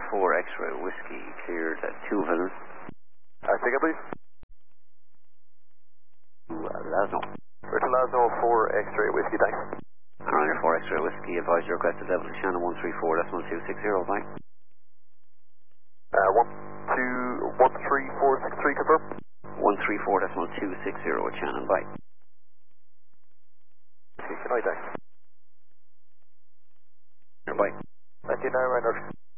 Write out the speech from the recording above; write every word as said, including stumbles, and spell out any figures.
four X-ray whiskey cleared at two Villain. Uh, take it, please. Lasno. We're to Lasno four X-ray whiskey, thanks. Ryanair four X-ray whiskey, advise your requested level to channel one three four decimal two six zero, bye. Uh, one, two, one, three, four, six, three, confirm. one three four decimal two six zero, channel, bye. Okay, good night, thanks. Bye. Thank you, now, Ryanair.